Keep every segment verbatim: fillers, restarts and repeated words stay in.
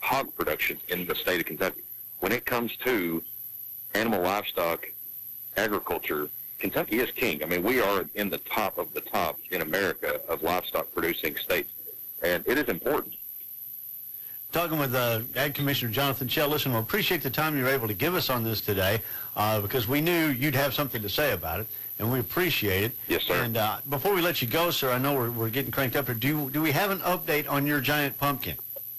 hog production in the state of Kentucky. When it comes to animal livestock agriculture, Kentucky is king. I mean, we are in the top of the top in America of livestock producing states, and it is important. Talking with uh, Ag Commissioner Jonathan Shell. Listen, we appreciate the time you were able to give us on this today uh, because we knew you'd have something to say about it, and we appreciate it. Yes, sir. And uh, before we let you go, sir, I know we're, we're getting cranked up here. Do, you, do we have an update on your giant pumpkin?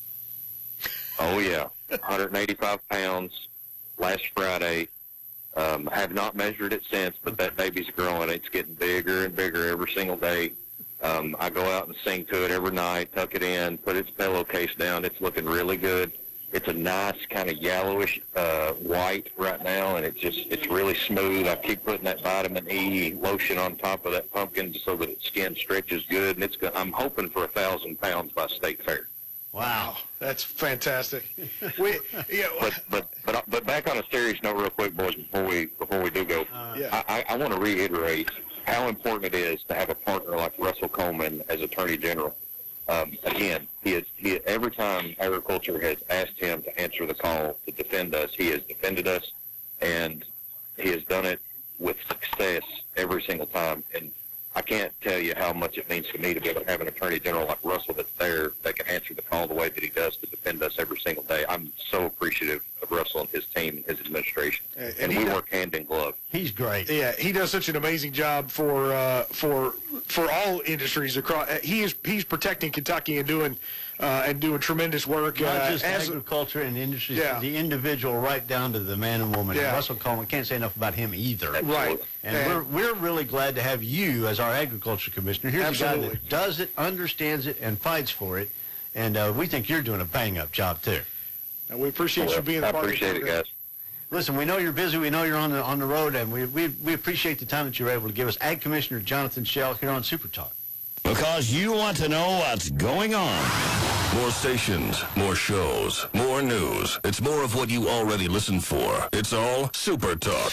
Oh, yeah. one hundred eighty-five pounds last Friday. Um, have not measured it since, but that baby's growing. It's getting bigger and bigger every single day. Um, I go out and sing to it every night, tuck it in, put its pillowcase down. It's looking really good. It's a nice kind of yellowish uh, white right now, and it's just it's really smooth. I keep putting that vitamin E lotion on top of that pumpkin so that its skin stretches good, and it's. I'm hoping for a thousand pounds by State Fair. Wow, that's fantastic. we, yeah, but but but but back on a serious note, real quick, boys, before we before we do go, uh, yeah. I, I want to reiterate how important it is to have a partner like Russell Coleman as Attorney General. Um, again, he is he every time agriculture has asked him to answer the call to defend us, he has defended us, and he has done it with success every single time. And I can't tell you how much it means to me to be able to have an Attorney General like Russell that's there that can answer the call the way that he does to defend us every single day. I'm so appreciative of Russell and his team and his administration, and, and we does, work hand in glove. He's great. Yeah, he does such an amazing job for uh, for for all industries across. He is he's protecting Kentucky and doing uh, and doing tremendous work. Not uh, just as agriculture and industry, yeah. the individual right down to the man and woman. Yeah. And Russell Coleman, can't say enough about him either. Right. And, and we're we're really glad to have you as our agriculture commissioner. Here's absolutely. a guy that does it, understands it, and fights for it. And uh, we think you're doing a bang-up job too. And we appreciate well, you being I a part appreciate of it, guys. Listen, we know you're busy. We know you're on the on the road, and we we we appreciate the time that you're able to give us. Ag Commissioner Jonathan Shell here on Super Talk. Because you want to know what's going on. More stations, more shows, more news. It's more of what you already listen for. It's all Super Talk.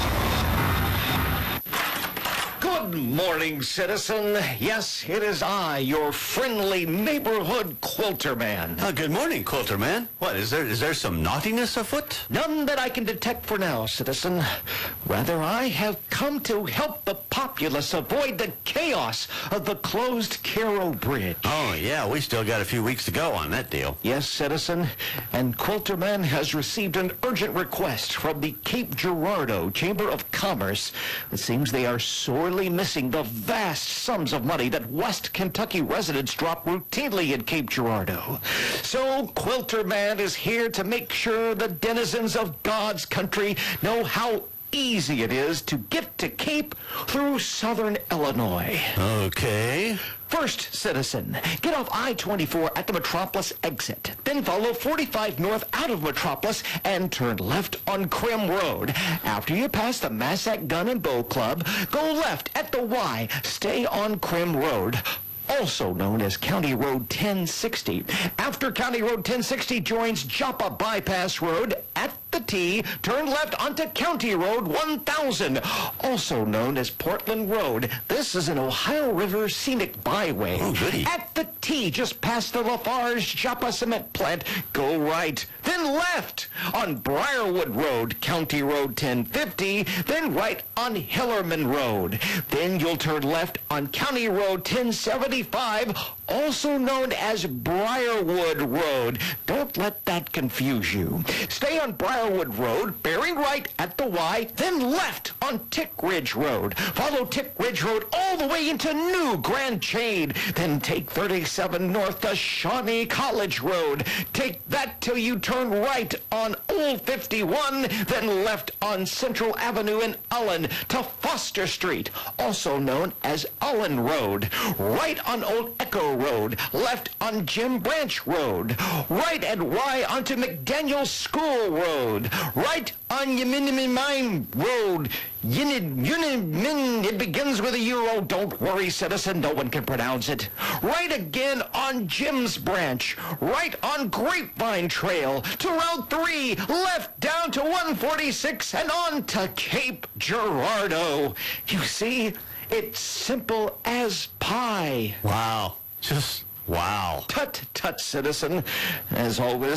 Good morning, citizen. Yes, it is I, your friendly neighborhood quilter man. Uh, good morning, Quilter Man. What, is there is there some naughtiness afoot? None that I can detect for now, citizen. Rather, I have come to help the populace avoid the chaos of the closed Cairo Bridge. Oh, yeah, we still got a few weeks to go on that deal. Yes, citizen, and Quilterman has received an urgent request from the Cape Girardeau Chamber of Commerce. It seems they are sorely missing the vast sums of money that West Kentucky residents drop routinely in Cape Girardeau. So Quilterman is here to make sure the denizens of God's country know how easy it is to get to Cape through southern Illinois. Okay. First, citizen, get off I twenty-four at the Metropolis exit. Then follow forty-five north out of Metropolis and turn left on Krim Road. After you pass the Massac Gun and Bow Club, go left at the Y. Stay on Krim Road, also known as County Road ten sixty. After County Road ten sixty joins Joppa Bypass Road at the T, turn left onto County Road one thousand, also known as Portland Road. This is an Ohio River scenic byway. Oh, goody. At the T, just past the Lafarge Joppa Cement Plant, go right, then left on Briarwood Road, County Road ten fifty, then right on Hillerman Road. Then you'll turn left on County Road ten seventy-five, also known as Briarwood Road. Don't let that confuse you. Stay on Briarwood Road, bearing right at the Y, then left on Tick Ridge Road. Follow Tick Ridge Road all the way into New Grand Shade. Then take thirty-seven north to Shawnee College Road. Take that till you turn right on Old fifty-one, then left on Central Avenue in Ullen to Foster Street, also known as Ullen Road. Right on Old Echo Road, left on Jim Branch Road. Right at Y onto McDaniel School Road. Right on Yeminimin Mine Road. Yinid, Yunimin, it begins with a euro. Don't worry, citizen, no one can pronounce it. Right again on Jim's Branch. Right on Grapevine Trail to Route three, left down to one forty-six and on to Cape Girardeau. You see, it's simple as pie. Wow. Just wow. Tut, tut, citizen. As always,